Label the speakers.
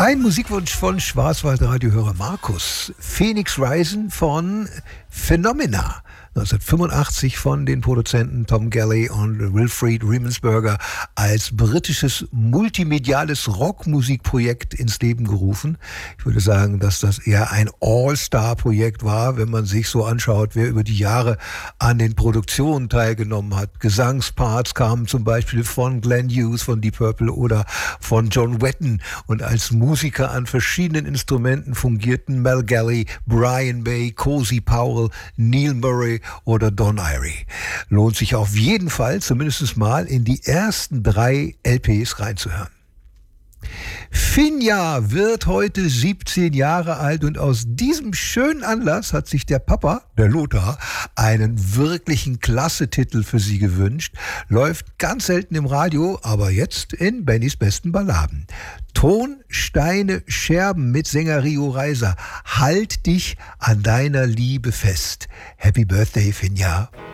Speaker 1: Ein Musikwunsch von Schwarzwaldradiohörer Markus. Phoenix Rising von Phenomena. 1985 von den Produzenten Tom Galley und Wilfried Riemensberger als britisches multimediales Rockmusikprojekt ins Leben gerufen. Ich würde sagen, dass das eher ein All-Star-Projekt war, wenn man sich so anschaut, wer über die Jahre an den Produktionen teilgenommen hat. Gesangsparts kamen zum Beispiel von Glenn Hughes von Deep Purple oder von John Wetton, und als Musiker an verschiedenen Instrumenten fungierten Mel Galley, Brian May, Cozy Powell, Neil Murray oder Don Irie. Lohnt sich auf jeden Fall, zumindest mal in die ersten 3 LPs reinzuhören. Finja wird heute 17 Jahre alt, und aus diesem schönen Anlass hat sich der Papa, der Lothar, einen wirklichen Klasse-Titel für sie gewünscht. Läuft ganz selten im Radio, aber jetzt in Bennys besten Balladen. Ton, Steine, Scherben mit Sänger Rio Reiser. Halt dich an deiner Liebe fest. Happy Birthday, Finja.